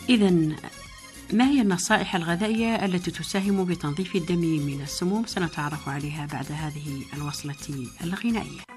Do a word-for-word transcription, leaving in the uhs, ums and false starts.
إذن ما هي النصائح الغذائية التي تساهم بتنظيف الدم من السموم؟ سنتعرف عليها بعد هذه الوصلة الغنائية.